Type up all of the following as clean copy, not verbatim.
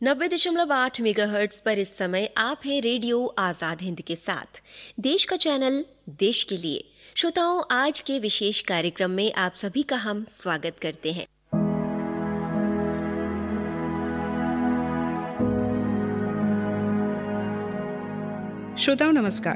90.8 megahertz पर इस समय आप हैं रेडियो आजाद हिंद के साथ। देश का चैनल, देश के लिए। श्रोताओं, आज के विशेष कार्यक्रम में आप सभी का हम स्वागत करते हैं। श्रोताओं नमस्कार।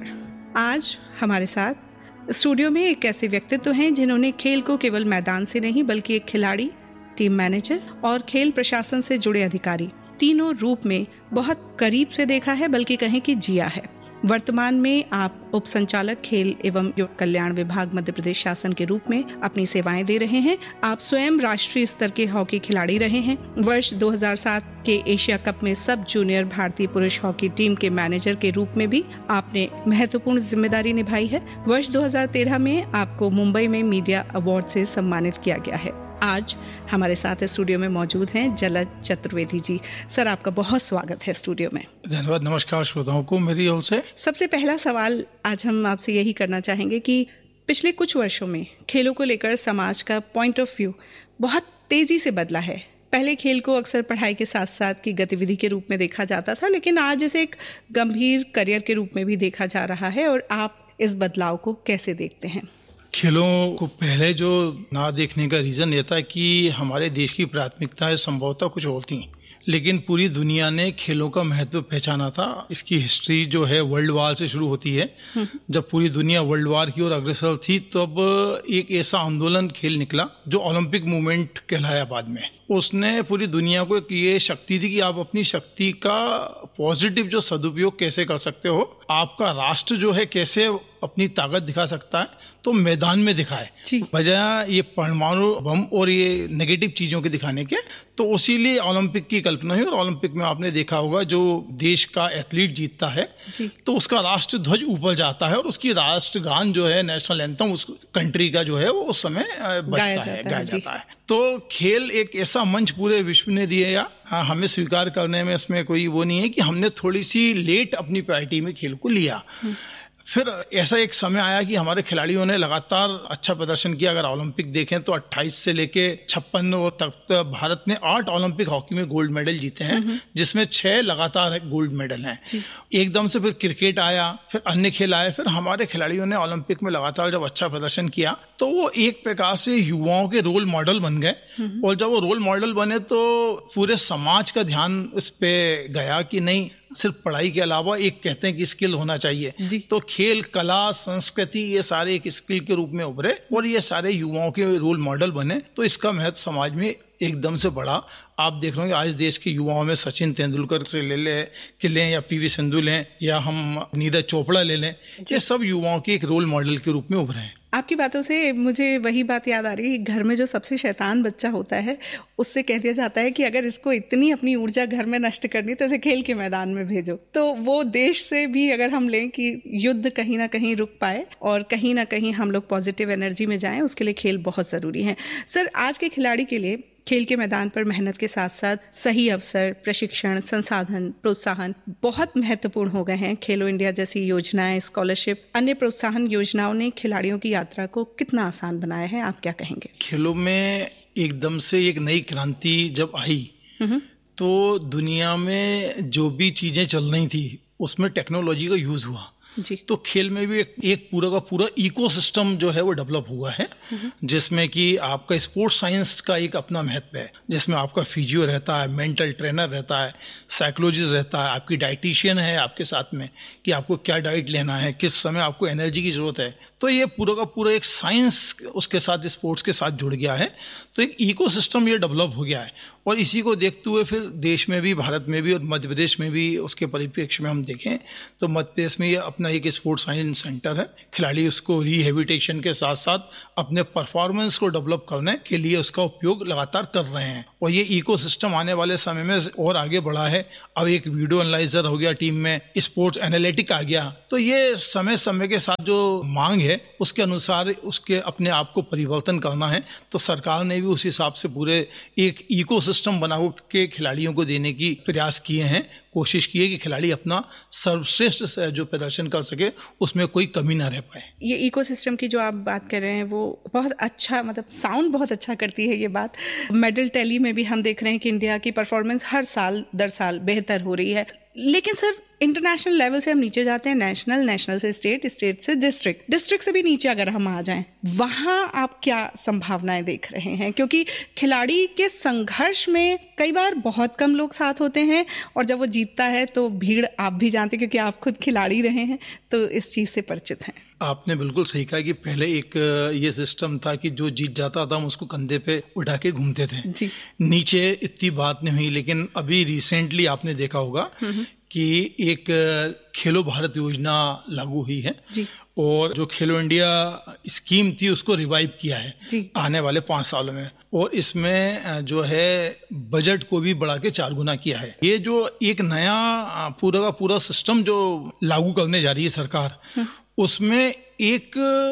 आज हमारे साथ स्टूडियो में एक ऐसे व्यक्तित्व हैं जिन्होंने खेल को केवल मैदान से नहीं बल्कि एक खिलाड़ी, टीम मैनेजर और खेल प्रशासन से जुड़े अधिकारी तीनों रूप में बहुत करीब से देखा है, बल्कि कहें कि जिया है। वर्तमान में आप उप संचालक खेल एवं युवा कल्याण विभाग मध्य प्रदेश शासन के रूप में अपनी सेवाएं दे रहे हैं। आप स्वयं राष्ट्रीय स्तर के हॉकी खिलाड़ी रहे हैं। वर्ष 2007 के एशिया कप में सब जूनियर भारतीय पुरुष हॉकी टीम के मैनेजर के रूप में भी आपने महत्वपूर्ण जिम्मेदारी निभाई है। वर्ष 2013 में आपको मुंबई में मीडिया अवार्ड से सम्मानित किया गया है। आज हमारे साथ स्टूडियो में मौजूद हैं जलज चतुर्वेदी जी। सर, आपका बहुत स्वागत है स्टूडियो में। धन्यवाद। नमस्कार श्रोताओं को मेरी ओर से। सबसे पहला सवाल आज हम आपसे यही करना चाहेंगे कि पिछले कुछ वर्षों में खेलों को लेकर समाज का पॉइंट ऑफ व्यू बहुत तेजी से बदला है। पहले खेल को अक्सर पढ़ाई के साथ साथ की गतिविधि के रूप में देखा जाता था, लेकिन आज इसे एक गंभीर करियर के रूप में भी देखा जा रहा है। और आप इस बदलाव को कैसे देखते हैं? खेलों को पहले जो ना देखने का रीज़न ये था कि हमारे देश की प्राथमिकताएं संभवतः कुछ और थी, लेकिन पूरी दुनिया ने खेलों का महत्व पहचाना था। इसकी हिस्ट्री जो है वर्ल्ड वार से शुरू होती है। जब पूरी दुनिया वर्ल्ड वार की ओर अग्रसर थी तब एक ऐसा आंदोलन खेल निकला जो ओलंपिक मूवमेंट कहलाया बाद में। उसने पूरी दुनिया को ये शक्ति दी कि आप अपनी शक्ति का पॉजिटिव जो सदुपयोग कैसे कर सकते हो, आपका राष्ट्र जो है कैसे अपनी ताकत दिखा सकता है, तो मैदान में दिखाए, बजाय ये परमाणु बम और ये नेगेटिव चीज़ों के दिखाने के। तो इसीलिए ओलंपिक की कल्पना हुई। और ओलंपिक में आपने देखा होगा जो देश का एथलीट जीतता है तो उसका राष्ट्र ध्वज ऊपर जाता है और उसकी राष्ट्रगान जो है, नेशनल एंथम उस कंट्री का जो है वो उस समय गाया जाता है। तो खेल एक ऐसा मंच पूरे विश्व ने दिया। हमें स्वीकार करने में इसमें कोई वो नहीं है कि हमने थोड़ी सी लेट अपनी प्रायोरिटी में खेल को लिया। फिर ऐसा एक समय आया कि हमारे खिलाड़ियों ने लगातार अच्छा प्रदर्शन किया। अगर ओलंपिक देखें तो 28 से लेके 56 तक भारत ने 8 ओलंपिक हॉकी में गोल्ड मेडल जीते हैं, जिसमें 6 लगातार गोल्ड मेडल हैं। एकदम से फिर क्रिकेट आया, फिर अन्य खेल आए। फिर हमारे खिलाड़ियों ने ओलंपिक में लगातार जब अच्छा प्रदर्शन किया तो वो एक प्रकार से युवाओं के रोल मॉडल बन गए। और जब वो रोल मॉडल बने तो पूरे समाज का ध्यान इस पे गया कि नहीं, सिर्फ पढ़ाई के अलावा एक कहते हैं कि स्किल होना चाहिए। तो खेल, कला, संस्कृति, ये सारे एक स्किल के रूप में उभरे और ये सारे युवाओं के रोल मॉडल बने। तो इसका महत्व समाज में एकदम से बढ़ा। आप देख रहे हो आज देश के युवाओं में सचिन तेंदुलकर से लें या पीवी सिंधु लें या हम नीरज चोपड़ा ले लें, ये सब युवाओं के एक रोल मॉडल के रूप में उभरे हैं। आपकी बातों से मुझे वही बात याद आ रही है, घर में जो सबसे शैतान बच्चा होता है उससे कह दिया जाता है कि अगर इसको इतनी अपनी ऊर्जा घर में नष्ट करनी तो इसे खेल के मैदान में भेजो। तो वो देश से भी अगर हम लें कि युद्ध कहीं ना कहीं रुक पाए और कहीं ना कहीं हम लोग पॉजिटिव एनर्जी में जाएं, उसके लिए खेल बहुत ज़रूरी है। सर, आज के खिलाड़ी के लिए खेल के मैदान पर मेहनत के साथ साथ सही अवसर, प्रशिक्षण, संसाधन, प्रोत्साहन बहुत महत्वपूर्ण हो गए हैं। खेलो इंडिया जैसी योजनाएं, स्कॉलरशिप, अन्य प्रोत्साहन योजनाओं ने खिलाड़ियों की यात्रा को कितना आसान बनाया है, आप क्या कहेंगे? खेलों में एकदम से एक नई क्रांति जब आई तो दुनिया में जो भी चीजें चल रही थी उसमें टेक्नोलॉजी का यूज हुआ तो खेल में भी एक पूरा का पूरा इकोसिस्टम जो है वो डेवलप हुआ है, जिसमें कि आपका स्पोर्ट्स साइंस का एक अपना महत्व है, जिसमें आपका फिजियो रहता है, मेंटल ट्रेनर रहता है, साइकोलॉजिस्ट रहता है, आपकी डाइटिशियन है आपके साथ में कि आपको क्या डाइट लेना है, किस समय आपको एनर्जी की जरूरत है। तो ये पूरा का पूरा एक साइंस उसके साथ, स्पोर्ट्स के साथ जुड़ गया है। तो एक इकोसिस्टम ये डेवलप हो गया है। और इसी को देखते हुए फिर देश में भी, भारत में भी और मध्य प्रदेश में भी उसके परिप्रेक्ष्य में हम देखें तो मध्य प्रदेश में ये अपना एक स्पोर्ट्स साइंस सेंटर है। खिलाड़ी उसको रिहेबिलिटेशन के साथ साथ अपने परफॉर्मेंस को डेवलप करने के लिए उसका उपयोग लगातार कर रहे हैं। और ये इकोसिस्टम आने वाले समय में और आगे बढ़ा है। अब एक वीडियो एनालाइजर हो गया टीम में, स्पोर्ट्स एनालिटिक आ गया। तो ये समय समय के साथ जो मांग है उसके अनुसार उसके अपने आप को परिवर्तन करना है। तो सरकार ने भी उस हिसाब से पूरे एक इकोसिस्टम बना के खिलाड़ियों को देने की प्रयास किए हैं। कोशिश की है कि खिलाड़ी अपना सर्वश्रेष्ठ जो प्रदर्शन कर सके उसमें कोई कमी ना रह पाए। ये इकोसिस्टम की जो आप बात कर रहे हैं वो बहुत अच्छा, मतलब साउंड बहुत अच्छा करती है ये बात। मेडल टैली में भी हम देख रहे हैं कि इंडिया की परफॉर्मेंस हर साल दर साल बेहतर हो रही है, लेकिन सर इंटरनेशनल लेवल से हम नीचे जाते हैं, नेशनल से स्टेट, स्टेट से डिस्ट्रिक्ट से भी नीचे अगर हम आ जाएं, वहां आप क्या संभावनाएं देख रहे हैं? क्योंकि खिलाड़ी के संघर्ष में कई बार बहुत कम लोग साथ होते हैं और जब वो जीतता है तो भीड़, आप भी जानते हैं क्योंकि आप खुद खिलाड़ी रहे हैं तो इस चीज से परिचित हैं। आपने बिल्कुल सही कहा कि पहले एक ये सिस्टम था कि जो जीत जाता था हम उसको कंधे पे उठा के घूमते थे जी। नीचे इतनी बात नहीं हुई, लेकिन अभी रिसेंटली आपने देखा होगा कि एक खेलो भारत योजना लागू हुई है जी। और जो खेलो इंडिया स्कीम थी उसको रिवाइव किया है जी। आने वाले 5 सालों में, और इसमें जो है बजट को भी बढ़ा के 4 गुना किया है। ये जो एक नया पूरा का पूरा सिस्टम जो लागू करने जा रही है सरकार, उसमें एक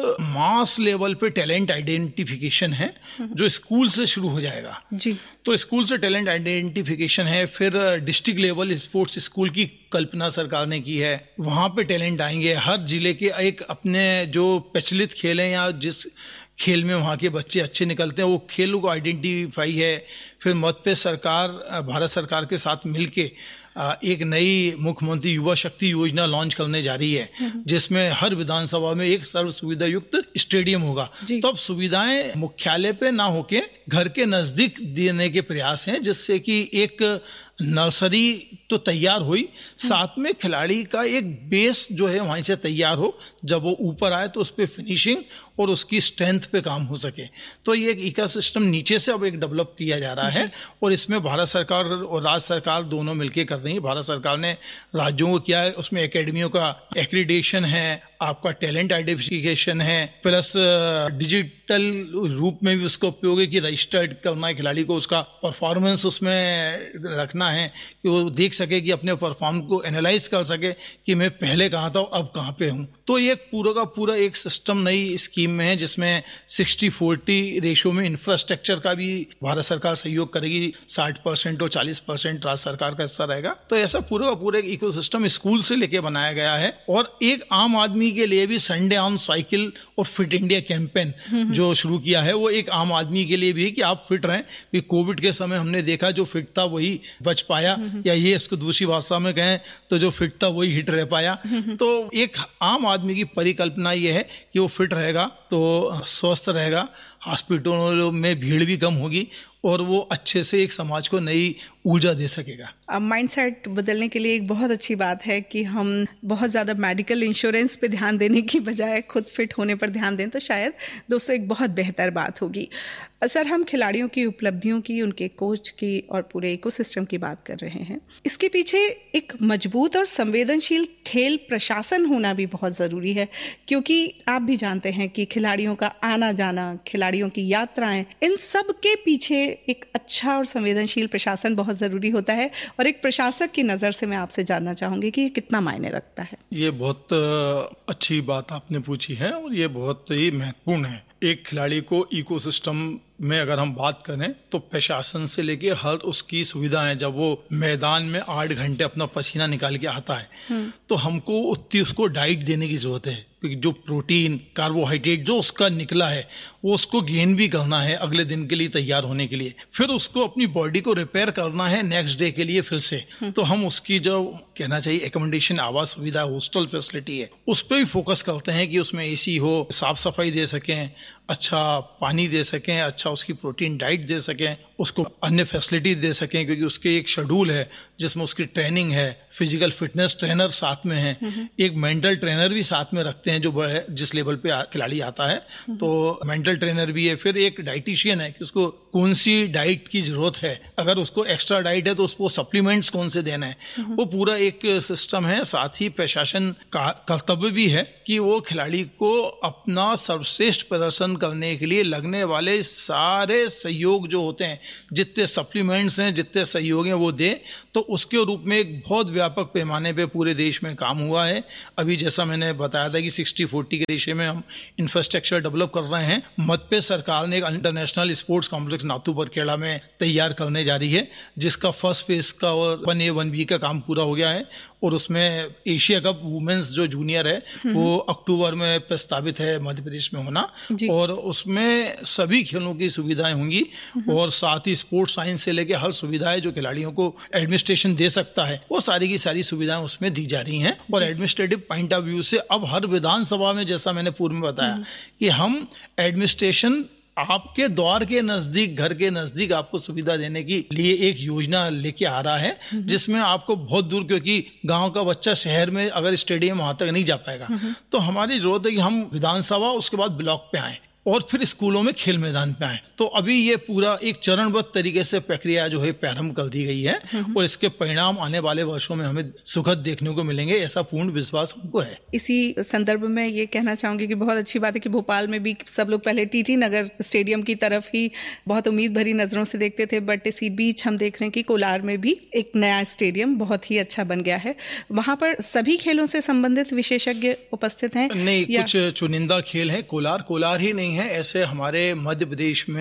मास लेवल पे टैलेंट आइडेंटिफिकेशन है जो स्कूल से शुरू हो जाएगा जी। तो स्कूल से टैलेंट आइडेंटिफिकेशन है, फिर डिस्ट्रिक्ट लेवल स्पोर्ट्स स्कूल की कल्पना सरकार ने की है, वहाँ पे टैलेंट आएंगे। हर जिले के एक अपने जो प्रचलित खेल हैं या जिस खेल में वहाँ के बच्चे अच्छे निकलते हैं वो खेलों को आइडेंटिफाई है। फिर मध्य प्रदेश सरकार भारत सरकार के साथ मिलके एक नई मुख्यमंत्री युवा शक्ति योजना लॉन्च करने जा रही है, जिसमें हर विधानसभा में एक सर्व सुविधा युक्त स्टेडियम होगा। तो अब सुविधाएं मुख्यालय पे ना होके घर के नजदीक देने के प्रयास हैं, जिससे कि एक नर्सरी तो तैयार हुई, साथ में खिलाड़ी का एक बेस जो है वहीं से तैयार हो, जब वो ऊपर आए तो उस पर फिनिशिंग और उसकी स्ट्रेंथ पे काम हो सके। तो ये एक इकोसिस्टम नीचे से अब एक डेवलप किया जा रहा है, और इसमें भारत सरकार और राज्य सरकार दोनों मिलकर कर रही है। भारत सरकार ने राज्यों को किया है, उसमें एकेडमियों का एक्रीडेशन है, आपका टैलेंट आइडेंटिफिकेशन है, प्लस डिजिटल रूप में भी उसका उपयोग है कि रजिस्टर्ड करना है खिलाड़ी को, उसका परफॉर्मेंस उसमें रखना है कि वो देख सके कि अपने परफॉर्म को एनालाइज कर सके कि मैं पहले कहाँ था और अब कहाँ पे हूँ। तो ये पूरा का पूरा एक सिस्टम नई स्कीम में है, जिसमें 60-40 रेशो में इंफ्रास्ट्रक्चर का भी भारत सरकार सहयोग करेगी, 60% और 40% राज्य सरकार का हिस्सा रहेगा। तो ऐसा पूरा का पूरा एक इकोसिस्टम स्कूल से लेके बनाया गया है। और एक आम आदमी के लिए भी संडे ऑन साइकिल और फिट इंडिया कैंपेन जो शुरू किया है, वो एक आम आदमी के लिए भी है कि आप फिट रहें। कि कोविड के समय हमने देखा जो फिट था वही बच पाया, या ये इसको दूसरी भाषा में कहें तो जो फिट था वही हिट रह पाया। तो एक आम आदमी की परिकल्पना ये है कि वो फिट रहेगा तो स्वस्थ रहेगा, हॉस्पिटलों में भीड़ भी कम होगी और वो अच्छे से एक समाज को नई ऊर्जा दे सकेगा। माइंडसेट बदलने के लिए एक बहुत अच्छी बात है कि हम बहुत ज़्यादा मेडिकल इंश्योरेंस पे ध्यान देने की बजाय खुद फिट होने पर ध्यान दें, तो शायद दोस्तों एक बहुत बेहतर बात होगी। सर, हम खिलाड़ियों की उपलब्धियों की, उनके कोच की और पूरे इकोसिस्टम की बात कर रहे हैं। इसके पीछे एक मजबूत और संवेदनशील खेल प्रशासन होना भी बहुत ज़रूरी है, क्योंकि आप भी जानते हैं कि खिलाड़ियों का आना जाना, खिलाड़ियों की यात्राएं, इन सब के पीछे एक अच्छा और संवेदनशील प्रशासन बहुत ज़रूरी होता है। और एक प्रशासक की नज़र से मैं आपसे जानना चाहूँगी कि ये कितना मायने रखता है। ये बहुत अच्छी बात आपने पूछी है और ये बहुत ही महत्वपूर्ण है। एक खिलाड़ी को इकोसिस्टम में अगर हम बात करें तो प्रशासन से लेके हर उसकी सुविधाएं, जब वो मैदान में 8 घंटे अपना पसीना निकाल के आता है तो हमको उतनी उसको डाइट देने की जरूरत है, क्योंकि जो प्रोटीन, कार्बोहाइड्रेट जो उसका निकला है वो उसको गेन भी करना है अगले दिन के लिए तैयार होने के लिए, फिर उसको अपनी बॉडी को रिपेयर करना है नेक्स्ट डे के लिए फिर से। तो हम उसकी जो कहना चाहिए एकोमोडेशन, आवास सुविधा, हॉस्टल फैसिलिटी है, उस पर भी फोकस करते हैं कि उसमें एसी हो, साफ सफाई दे सकें, अच्छा पानी दे सकें, अच्छा उसकी प्रोटीन डाइट दे सकें, उसको अन्य फैसिलिटी दे सकें, क्योंकि उसके एक शेड्यूल है जिसमें उसकी ट्रेनिंग है, फिजिकल फिटनेस ट्रेनर साथ में है, एक मेंटल ट्रेनर भी साथ में रखते हैं जो जिस लेवल पे खिलाड़ी आता है तो मेंटल ट्रेनर भी है, फिर एक डाइटिशियन है कि उसको कौन सी डाइट की जरूरत है, अगर उसको एक्स्ट्रा डाइट है तो उसको सप्लीमेंट्स कौन से देना है, वो पूरा एक सिस्टम है। साथ ही प्रशासन का कर्तव्य भी है कि वो खिलाड़ी को अपना सर्वश्रेष्ठ प्रदर्शन हासिल करने के लिए लगने वाले सारे सहयोग जो होते हैं, जितने सप्लीमेंट्स हैं, जितने सहयोग हैं वो दें, तो उसके रूप में एक बहुत व्यापक पैमाने पे पूरे देश में काम हुआ है। अभी जैसा मैंने बताया था कि 60-40 के रेशे में हम इंफ्रास्ट्रक्चर डेवलप कर रहे हैं। मध्य प्रदेश सरकार ने एक international sports complex Nathu Barkheda में तैयार करने जा रही है, जिसका फर्स्ट फेज का और 1A 1B का काम पूरा हो गया है और उसमें एशिया कप वुमेन्स जो जूनियर है वो अक्टूबर में प्रस्तावित है मध्य प्रदेश में होना, और उसमें सभी खेलों की सुविधाएं होंगी और साथ ही स्पोर्ट्स साइंस से लेके हर सुविधाएं जो खिलाड़ियों को एडमिनिस्ट्रेशन दे सकता है वो सारी की सारी सुविधाएं उसमें दी जा रही हैं। और एडमिनिस्ट्रेटिव पॉइंट ऑफ व्यू से अब हर विधानसभा में, जैसा मैंने पूर्व में बताया, कि हम एडमिनिस्ट्रेशन आपके द्वार के नजदीक, घर के नजदीक आपको सुविधा देने के लिए एक योजना लेके आ रहा है, जिसमें आपको बहुत दूर, क्योंकि गांव का बच्चा शहर में अगर स्टेडियम वहां तक नहीं जा पाएगा, तो हमारी जरूरत है कि हम विधानसभा उसके बाद ब्लॉक पे आए और फिर स्कूलों में खेल मैदान पे आए। तो अभी ये पूरा एक चरणबद्ध तरीके से प्रक्रिया जो है प्रारंभ कर दी गई है और इसके परिणाम आने वाले वर्षों में हमें सुखद देखने को मिलेंगे, ऐसा पूर्ण विश्वास हमको है। इसी संदर्भ में ये कहना चाहूंगी कि बहुत अच्छी बात है कि भोपाल में भी सब लोग पहले टीटी नगर स्टेडियम की तरफ ही बहुत उम्मीद भरी नजरों से देखते थे, बट इसी बीच हम देख रहे हैं कि कोलार में भी एक नया स्टेडियम बहुत ही अच्छा बन गया है। वहां पर सभी खेलों से संबंधित विशेषज्ञ उपस्थित हैं? नहीं, कुछ चुनिंदा खेल है। कोलार ही नहीं है, ऐसे हमारे मध्य प्रदेश में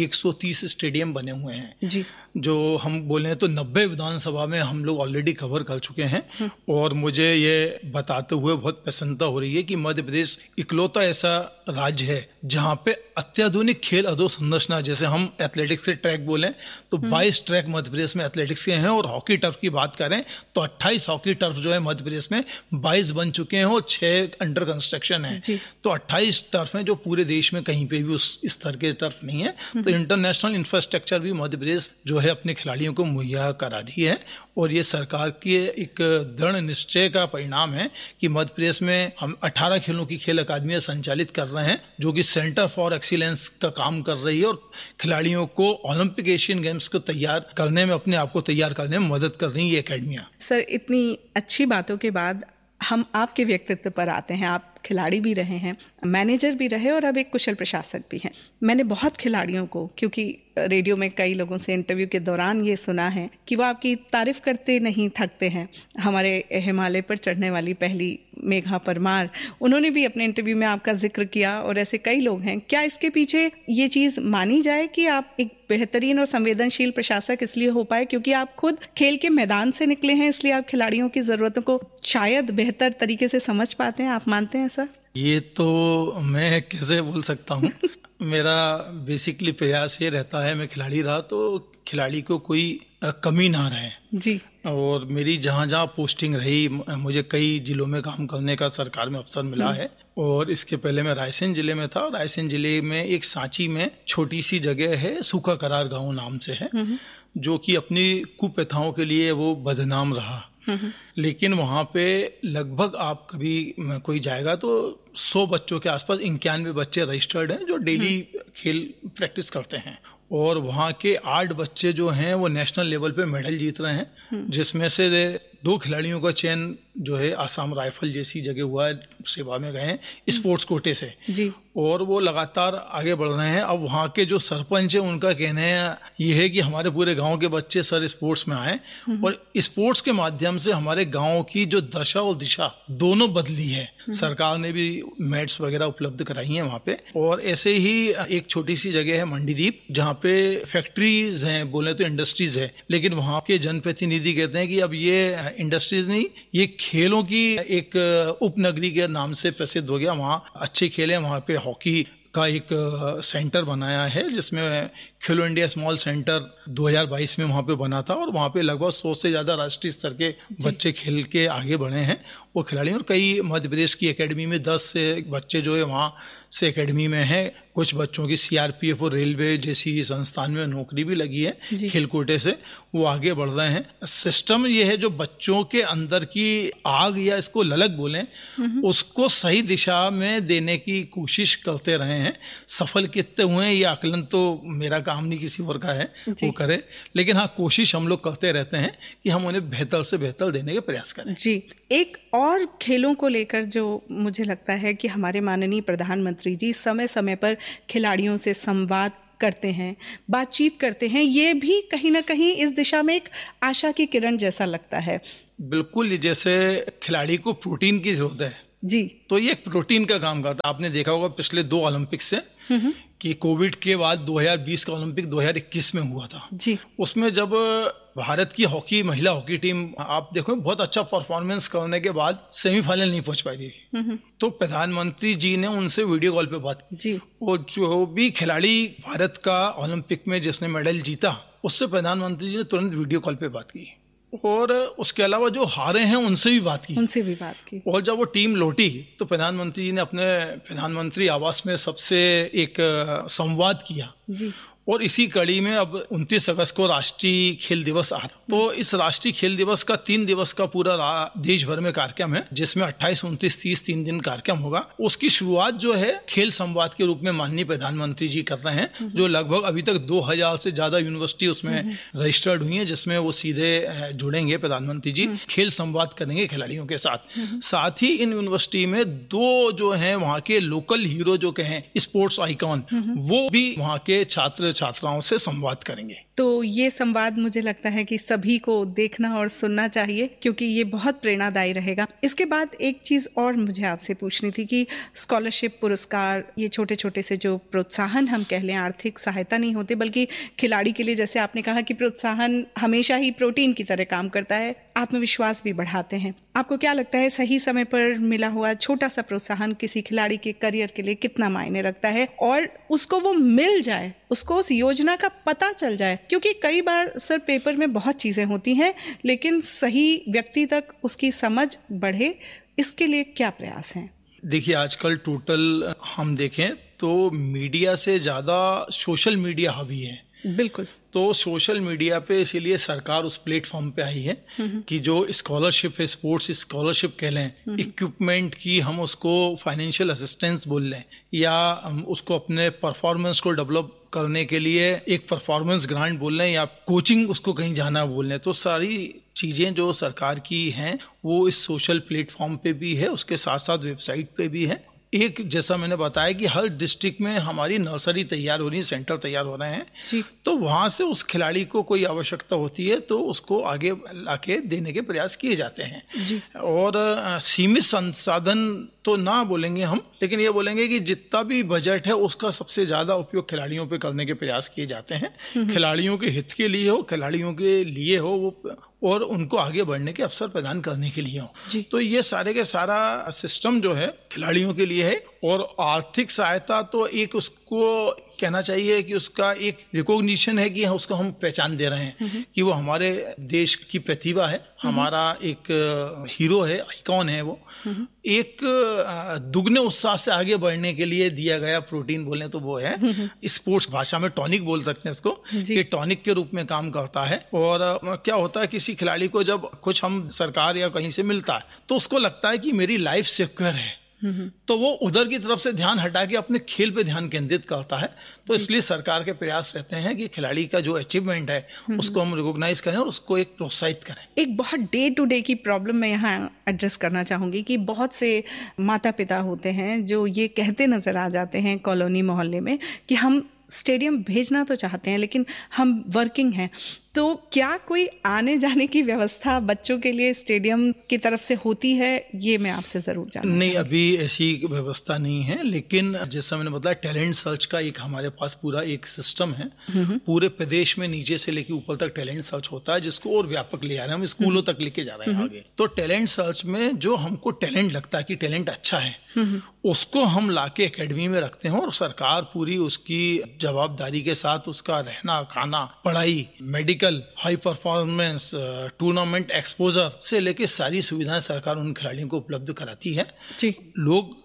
130 स्टेडियम बने हुए हैं जी, जो हम बोले तो 90 विधानसभा में हम लोग ऑलरेडी कवर कर चुके हैं। और मुझे ये बताते हुए बहुत प्रसन्नता हो रही है कि मध्य प्रदेश इकलौता ऐसा राज्य है जहाँ पे अत्याधुनिक खेल अधोसंरचना, जैसे हम एथलेटिक्स से ट्रैक बोलें तो 22 ट्रैक मध्य प्रदेश में एथलेटिक्स के हैं, और हॉकी टर्फ की बात करें तो 28 हॉकी टर्फ जो है मध्य प्रदेश में 22 बन चुके हैं और 6 अंडर कंस्ट्रक्शन है। तो 28 टर्फ हैं जो पूरे देश में कहीं पे भी उस स्तर के टर्फ नहीं है। तो इंटरनेशनल इंफ्रास्ट्रक्चर भी मध्य प्रदेश जो है अपने खिलाड़ियों को मुहैया करा रही है, और ये सरकार के एक दृढ़ निश्चय का परिणाम है कि मध्य प्रदेश में हम 18 खेलों की खेल अकादमियां संचालित कर रहे हैं, जो कि सेंटर फॉर एक्सीलेंस का काम कर रही है और खिलाड़ियों को ओलंपिक एशियन गेम्स को तैयार करने में, अपने आप को तैयार करने में मदद कर रही है ये अकेडमियां। सर, इतनी अच्छी बातों के बाद हम आपके व्यक्तित्व पर आते हैं। आप खिलाड़ी भी रहे हैं, मैनेजर भी रहे और अब एक कुशल प्रशासक भी हैं। मैंने बहुत खिलाड़ियों को, क्योंकि रेडियो में कई लोगों से इंटरव्यू के दौरान ये सुना है कि वो आपकी तारीफ करते नहीं थकते हैं। हमारे हिमालय पर चढ़ने वाली पहली मेघा परमार, उन्होंने भी अपने इंटरव्यू में आपका जिक्र किया, और ऐसे कई लोग हैं। क्या इसके पीछे ये चीज़ मानी जाए कि आप एक बेहतरीन और संवेदनशील प्रशासक इसलिए हो पाए क्योंकि आप खुद खेल के मैदान से निकले हैं, इसलिए आप खिलाड़ियों की ज़रूरतों को शायद बेहतर तरीके से समझ पाते हैं? आप मानते हैं सर? ये तो मैं कैसे बोल सकता हूँ। मेरा बेसिकली प्रयास ये रहता है, मैं खिलाड़ी रहा तो खिलाड़ी को कोई कमी ना रहे जी। और मेरी जहाँ जहाँ पोस्टिंग रही, मुझे कई जिलों में काम करने का सरकार में अवसर मिला है। और इसके पहले मैं रायसेन जिले में था। रायसेन जिले में एक सांची में छोटी सी जगह है, सूखा करार गांव नाम से है, जो कि अपनी कुप्रथाओं के लिए वो बदनाम रहा। लेकिन वहाँ पे लगभग आप कभी कोई जाएगा तो 100 बच्चों के आसपास 91 बच्चे रजिस्टर्ड हैं जो डेली खेल प्रैक्टिस करते हैं, और वहाँ के 8 बच्चे जो हैं वो नेशनल लेवल पे मेडल जीत रहे हैं, जिसमें से 2 खिलाड़ियों का चयन जो है आसाम राइफल जैसी जगह हुआ है, सेवा में गए हैं स्पोर्ट्स कोटे से जी, और वो लगातार आगे बढ़ रहे हैं। अब वहाँ के जो सरपंच है उनका कहना है ये है कि हमारे पूरे गांव के बच्चे सर स्पोर्ट्स में आए, और स्पोर्ट्स के माध्यम से हमारे गांव की जो दशा और दिशा दोनों बदली है। सरकार ने भी मैट्स वगैरह उपलब्ध कराई हैं वहाँ पे। और ऐसे ही एक छोटी सी जगह है मंडीदीप, जहाँ पे फैक्ट्रीज हैं, बोले तो इंडस्ट्रीज है, लेकिन वहाँ के जनप्रतिनिधि कहते हैं कि अब ये इंडस्ट्रीज नहीं, ये खेलों की एक उपनगरी के नाम से प्रसिद्ध हो गया। वहाँ अच्छे खेल हैं, वहाँ पे हॉकी का एक सेंटर बनाया है, जिसमें खेलो इंडिया स्मॉल सेंटर 2022 में वहाँ पे बना था, और वहाँ पे लगभग 100 से ज़्यादा राष्ट्रीय स्तर के बच्चे खेल के आगे बढ़े हैं वो खिलाड़ी। और कई मध्य प्रदेश की एकेडमी में 10 से बच्चे जो है वहाँ से एकेडमी में हैं। कुछ बच्चों की सीआरपीएफ और रेलवे जैसी संस्थान में नौकरी भी लगी है खेल कोटे से, वो आगे बढ़ रहे हैं। सिस्टम ये है जो बच्चों के अंदर की आग या इसको ललक बोलें, उसको सही दिशा में देने की कोशिश करते रहे हैं। सफल कितने हुए हैं ये आकलन तो मेरा काम नहीं, किसी और का है वो करे, लेकिन हाँ कोशिश हम लोग करते रहते हैं कि हम उन्हें बेहतर से बेहतर देने के प्रयास करें। जी, एक और खेलों को लेकर जो मुझे लगता है कि हमारे माननीय प्रधानमंत्री जी समय समय पर खिलाड़ियों से संवाद करते हैं, बातचीत करते हैं, ये भी कहीं ना कहीं इस दिशा में एक आशा की किरण जैसा लगता है। बिल्कुल, जैसे खिलाड़ी को प्रोटीन की जरूरत है जी, तो ये प्रोटीन का काम करता है। आपने देखा होगा पिछले 2 ओलंपिक से कि कोविड के बाद 2020 का ओलंपिक 2021 में हुआ था जी। उसमें जब भारत की महिला हॉकी टीम आप देखो बहुत अच्छा परफॉर्मेंस करने के बाद सेमीफाइनल नहीं पहुंच पाई थी, तो प्रधानमंत्री जी ने उनसे वीडियो कॉल पे बात की जी। और जो भी खिलाड़ी भारत का ओलंपिक में जिसने मेडल जीता उससे प्रधानमंत्री जी ने तुरंत वीडियो कॉल पे बात की, और उसके अलावा जो हारे हैं उनसे भी बात की। और जब वो टीम लौटी तो प्रधानमंत्री जी ने अपने प्रधानमंत्री आवास में सबसे एक संवाद किया जी। और इसी कड़ी में अब 29 अगस्त को राष्ट्रीय खेल दिवस आ रहा, तो इस राष्ट्रीय खेल दिवस का 3 दिवस का पूरा देश भर में कार्यक्रम है, जिसमें 28, 29, 30 3 दिन कार्यक्रम होगा। उसकी शुरुआत जो है खेल संवाद के रूप में माननीय प्रधानमंत्री जी कर रहे हैं, जो लगभग अभी तक 2000 से ज्यादा यूनिवर्सिटी उसमें रजिस्टर्ड हुई है, जिसमें वो सीधे जुड़ेंगे प्रधानमंत्री जी, खेल संवाद करेंगे खिलाड़ियों के साथ ही इन यूनिवर्सिटी में 2 जो है वहाँ के लोकल हीरो जो कहें स्पोर्ट्स आइकॉन, वो भी वहाँ के छात्र छात्राओं से संवाद करेंगे। तो ये संवाद मुझे लगता है कि सभी को देखना और सुनना चाहिए, क्योंकि ये बहुत प्रेरणादायी रहेगा। इसके बाद एक चीज़ और मुझे आपसे पूछनी थी कि स्कॉलरशिप, पुरस्कार, ये छोटे छोटे से जो प्रोत्साहन हम कह लें, आर्थिक सहायता नहीं होते, बल्कि खिलाड़ी के लिए जैसे आपने कहा कि प्रोत्साहन हमेशा ही प्रोटीन की तरह काम करता है, आत्मविश्वास भी बढ़ाते हैं। आपको क्या लगता है सही समय पर मिला हुआ छोटा सा प्रोत्साहन किसी खिलाड़ी के करियर के लिए कितना मायने रखता है, और उसको वो मिल जाए, उसको उस योजना का पता चल जाए? क्योंकि कई बार सर पेपर में बहुत चीज़ें होती हैं, लेकिन सही व्यक्ति तक उसकी समझ बढ़े, इसके लिए क्या प्रयास हैं? देखिए, आजकल टोटल हम देखें तो मीडिया से ज़्यादा सोशल मीडिया हावी है। बिल्कुल। तो सोशल मीडिया पे इसीलिए सरकार उस प्लेटफॉर्म पे आई है कि जो स्कॉलरशिप है, स्पोर्ट्स स्कॉलरशिप कह लें, इक्विपमेंट की हम उसको फाइनेंशियल असिस्टेंस बोल लें, या हम उसको अपने परफॉर्मेंस को डेवलप करने के लिए एक परफॉर्मेंस ग्रांट बोल लें, या कोचिंग उसको कहीं जाना बोल लें, तो सारी चीज़ें जो सरकार की हैं वो इस सोशल प्लेटफॉर्म पे भी है, उसके साथ साथ वेबसाइट पे भी है। एक जैसा मैंने बताया कि हर डिस्ट्रिक्ट में हमारी नर्सरी तैयार हो रही है, सेंटर तैयार हो रहे हैं जी। तो वहाँ से उस खिलाड़ी को कोई आवश्यकता होती है तो उसको आगे लाके देने के प्रयास किए जाते हैं जी। और सीमित संसाधन तो ना बोलेंगे हम, लेकिन ये बोलेंगे कि जितना भी बजट है उसका सबसे ज़्यादा उपयोग खिलाड़ियों पे करने के प्रयास किए जाते हैं। खिलाड़ियों के हित के लिए हो, खिलाड़ियों के लिए हो वो, और उनको आगे बढ़ने के अवसर प्रदान करने के लिए हो। तो ये सारे के सारा सिस्टम जो है खिलाड़ियों के लिए है। और आर्थिक सहायता तो एक उसको कहना चाहिए कि उसका एक रिकॉग्निशन है कि उसको हम पहचान दे रहे हैं कि वो हमारे देश की प्रतिभा है, हमारा एक हीरो है, आइकॉन है वो। एक दुगने उत्साह से आगे बढ़ने के लिए दिया गया प्रोटीन बोलें तो वो है, स्पोर्ट्स भाषा में टॉनिक बोल सकते हैं इसको, ये टॉनिक के रूप में काम करता है। और क्या होता है, किसी खिलाड़ी को जब कुछ हम सरकार या कहीं से मिलता है तो उसको लगता है कि मेरी लाइफ सिक्योर है, तो वो उधर की तरफ से ध्यान हटा के अपने खेल पे ध्यान केंद्रित करता है। तो इसलिए सरकार के प्रयास रहते हैं कि खिलाड़ी का जो अचीवमेंट है उसको हम रिकॉग्नाइज करें और उसको एक प्रोत्साहित करें। एक बहुत डे टू डे की प्रॉब्लम मैं यहाँ एड्रेस करना चाहूँगी कि बहुत से माता पिता होते हैं जो ये कहते नज़र आ जाते हैं कॉलोनी मोहल्ले में कि हम स्टेडियम भेजना तो चाहते हैं लेकिन हम वर्किंग हैं, तो क्या कोई आने जाने की व्यवस्था बच्चों के लिए स्टेडियम की तरफ से होती है? ये मैं आपसे ज़रूर जानना नहीं, अभी ऐसी व्यवस्था नहीं है, लेकिन जैसा मैंने बताया टैलेंट सर्च का एक हमारे पास पूरा एक सिस्टम है। पूरे प्रदेश में नीचे से लेके ऊपर तक टैलेंट सर्च होता है, जिसको और व्यापक ले जा रहे हैं, हम स्कूलों तक लेके जा रहे हैं आगे। तो टैलेंट सर्च में जो हमको टैलेंट लगता है कि टैलेंट अच्छा है, उसको हम लाके एकेडमी में रखते हैं और सरकार पूरी उसकी जवाबदारी के साथ उसका रहना, खाना, पढ़ाई, medical, high performance, tournament exposure से लेके सारी सुविधाएं सरकार उन खिलाड़ियों को उपलब्ध कराती है। लोग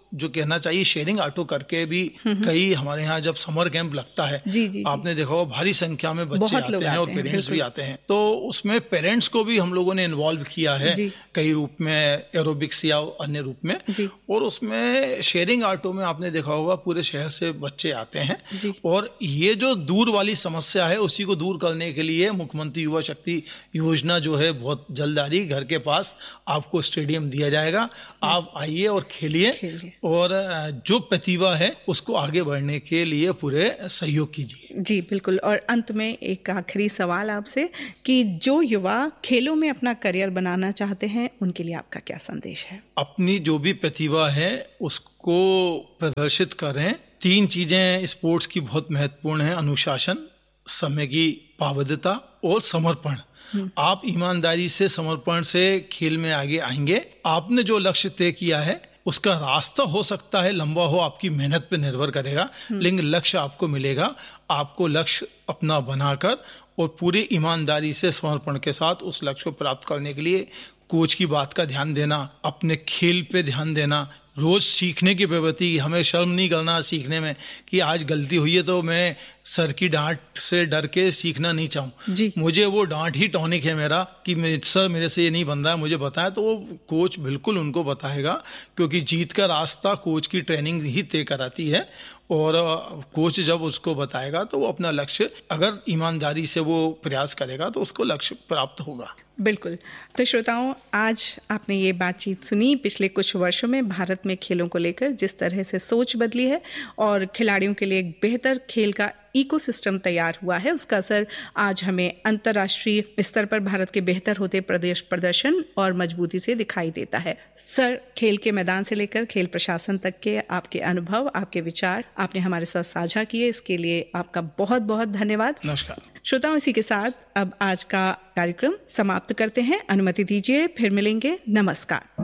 जो कहना चाहिए शेयरिंग ऑटो करके भी कई हमारे यहाँ जब समर कैंप लगता है, जी, आपने देखा होगा भारी संख्या में बच्चे आते हैं और पेरेंट्स भी आते हैं, तो उसमें पेरेंट्स को भी हम लोगों ने इन्वॉल्व किया है कई रूप में, एरोबिक्स या अन्य रूप में। और उसमें शेयरिंग ऑटो में आपने देखा होगा पूरे शहर से बच्चे आते हैं, और ये जो दूर वाली समस्या है उसी को दूर करने के लिए मुख्यमंत्री युवा शक्ति योजना जो है बहुत जल्द आ रही, घर के पास आपको स्टेडियम दिया जाएगा, आप आइए और खेलिए और जो प्रतिभा है उसको आगे बढ़ने के लिए पूरे सहयोग कीजिए। जी बिल्कुल। और अंत में एक आखिरी सवाल आपसे कि जो युवा खेलों में अपना करियर बनाना चाहते हैं उनके लिए आपका क्या संदेश है? अपनी जो भी प्रतिभा है उसको प्रदर्शित करें। 3 चीजें स्पोर्ट्स की बहुत महत्वपूर्ण है, अनुशासन, समय की पाबंदता और समर्पण। आप ईमानदारी से, समर्पण से खेल में आगे आएंगे। आपने जो लक्ष्य तय किया है उसका रास्ता हो सकता है लंबा हो, आपकी मेहनत पे निर्भर करेगा, लेकिन लक्ष्य आपको मिलेगा। आपको लक्ष्य अपना बनाकर और पूरी ईमानदारी से, समर्पण के साथ उस लक्ष्य को प्राप्त करने के लिए कोच की बात का ध्यान देना, अपने खेल पे ध्यान देना, रोज सीखने की प्रवृत्ति, हमें शर्म नहीं करना सीखने में कि आज गलती हुई है तो मैं सर की डांट से डर के सीखना नहीं चाहूँ, मुझे वो डांट ही टॉनिक है मेरा कि सर मेरे से ये नहीं बन रहा है, मुझे बताया, तो वो कोच बिल्कुल उनको बताएगा, क्योंकि जीत का रास्ता कोच की ट्रेनिंग ही तय कराती है। और कोच जब उसको बताएगा तो वो अपना लक्ष्य, अगर ईमानदारी से वो प्रयास करेगा तो उसको लक्ष्य प्राप्त होगा। बिल्कुल। तो श्रोताओं, आज आपने ये बातचीत सुनी पिछले कुछ वर्षों में भारत में खेलों को लेकर जिस तरह से सोच बदली है और खिलाड़ियों के लिए एक बेहतर खेल का इकोसिस्टम तैयार हुआ है, उसका असर आज हमें अंतर्राष्ट्रीय स्तर पर भारत के बेहतर होते प्रदर्शन और मजबूती से दिखाई देता है। सर, खेल के मैदान से लेकर खेल प्रशासन तक के आपके अनुभव, आपके विचार आपने हमारे साथ साझा किए, इसके लिए आपका बहुत बहुत धन्यवाद। नमस्कार श्रोताओं, इसी के साथ अब आज का कार्यक्रम समाप्त करते हैं। अनुमति दीजिए, फिर मिलेंगे। नमस्कार।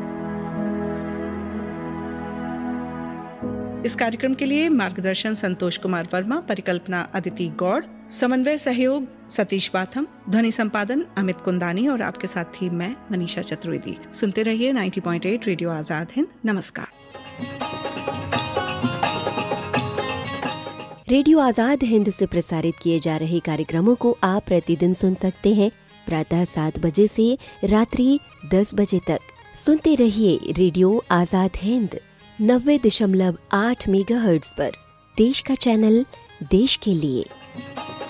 इस कार्यक्रम के लिए मार्गदर्शन संतोष कुमार वर्मा, परिकल्पना अदिति गौड़, समन्वय सहयोग सतीश बाथम, ध्वनि संपादन अमित कुंदानी और आपके साथ थी मैं मनीषा चतुर्वेदी। सुनते रहिए 90.8 रेडियो आजाद हिंद। नमस्कार। रेडियो आजाद हिंद से प्रसारित किए जा रहे कार्यक्रमों को आप प्रतिदिन सुन सकते हैं प्रातः 7 बजे से रात्रि 10 बजे तक। सुनते रहिए रेडियो आजाद हिंद 90.8 मेगाहर्ट्ज पर, देश का चैनल, देश के लिए।